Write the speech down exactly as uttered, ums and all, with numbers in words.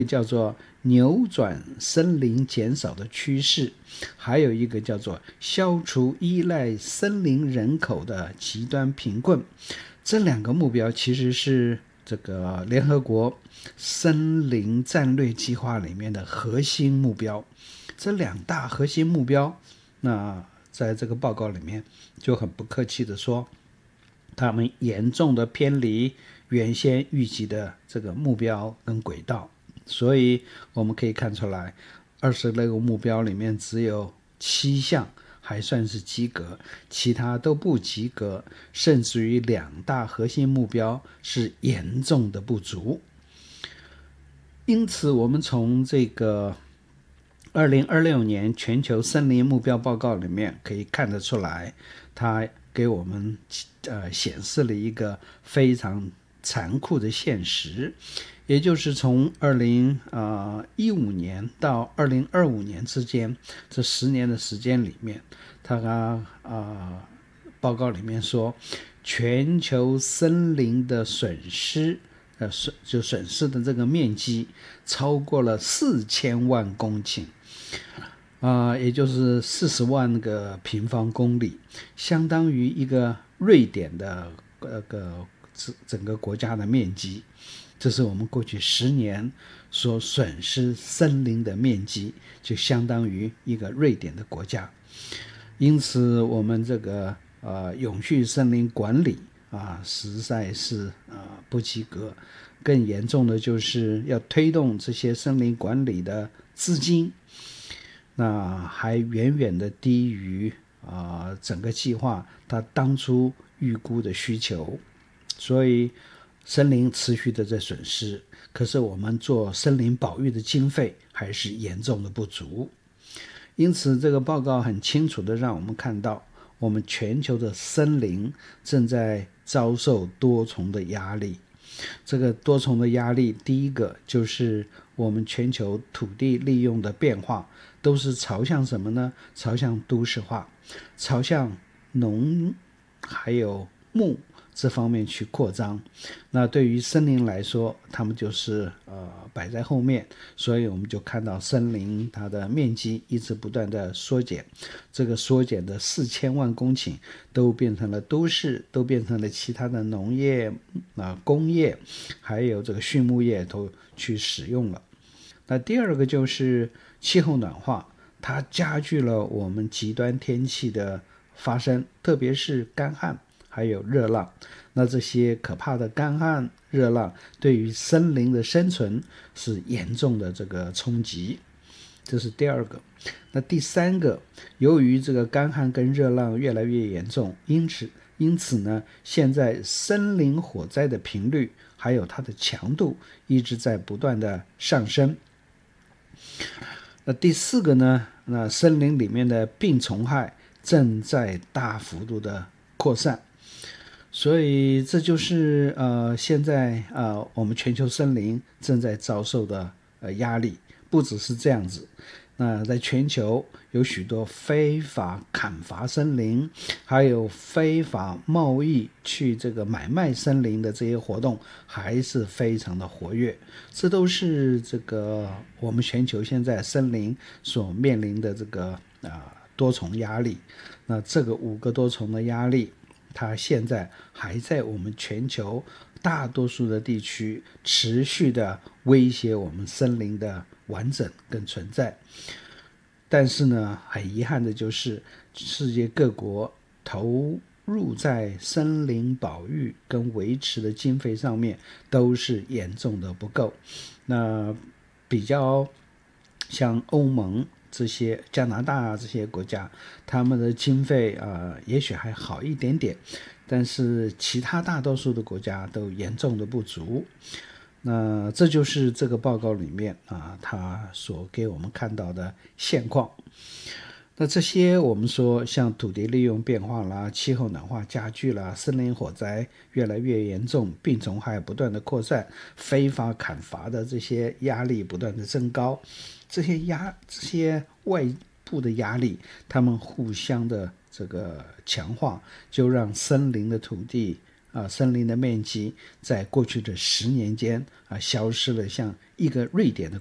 叫做扭转森林减少的趋势，还有一个叫做消除依赖森林人口的极端贫困。这两个目标其实是这个联合国森林战略计划里面的核心目标。这两大核心目标，那在这个报告里面就很不客气的说，他们严重的偏离原先预计的这个目标跟轨道。所以我们可以看出来，二十六个目标里面只有七项还算是及格，其他都不及格，甚至于两大核心目标是严重的不足。因此我们从这个二零二六年全球森林目标报告里面可以看得出来，它给我们呃显示了一个非常残酷的现实，也就是从二零一五年到二零二五年之间这十年的时间里面，它啊、呃、报告里面说，全球森林的损失呃就损失的这个面积超过了四千万公顷。啊、呃，也就是四十万个平方公里，相当于一个瑞典的呃个整个国家的面积。这是我们过去十年所损失森林的面积，就相当于一个瑞典的国家。因此，我们这个呃永续森林管理啊，实在是啊不及格。更严重的就是要推动这些森林管理的资金，那还远远的低于啊、呃、整个计划它当初预估的需求。所以森林持续的在损失，可是我们做森林保育的经费还是严重的不足。因此这个报告很清楚的让我们看到，我们全球的森林正在遭受多重的压力。这个多重的压力，第一个就是我们全球土地利用的变化都是朝向什么呢？朝向都市化，朝向农还有牧这方面去扩张。那对于森林来说，他们就是呃摆在后面，所以我们就看到森林它的面积一直不断的缩减，这个缩减的四千万公顷都变成了都市，都变成了其他的农业啊、呃、工业还有这个畜牧业都去使用了。那第二个就是气候暖化，它加剧了我们极端天气的发生，特别是干旱还有热浪。那这些可怕的干旱热浪对于森林的生存是严重的这个冲击，这是第二个。那第三个，由于这个干旱跟热浪越来越严重，因此因此呢，现在森林火灾的频率还有它的强度一直在不断的上升。那第四个呢，那森林里面的病虫害正在大幅度的扩散。所以这就是呃现在呃我们全球森林正在遭受的呃压力。不只是这样子，那在全球有许多非法砍伐森林，还有非法贸易去这个买卖森林的这些活动还是非常的活跃。这都是这个我们全球现在森林所面临的这个啊、呃、多重压力。那这个五个多重的压力，它现在还在我们全球大多数的地区持续的威胁我们森林的完整跟存在。但是呢，很遗憾的就是世界各国投入在森林保育跟维持的经费上面都是严重的不够。那比较像欧盟这些加拿大这些国家，他们的经费啊、呃，也许还好一点点，但是其他大多数的国家都严重的不足。那这就是这个报告里面啊，他所给我们看到的现况。那这些我们说像土地利用变化啦，气候暖化加剧啦，森林火灾越来越严重，病虫害不断的扩散，非法砍伐的这些压力不断的增高，这些压这些外部的压力，他们互相的这个强化，就让森林的土地啊，森林的面积在过去的十年间啊，消失了像一个瑞典的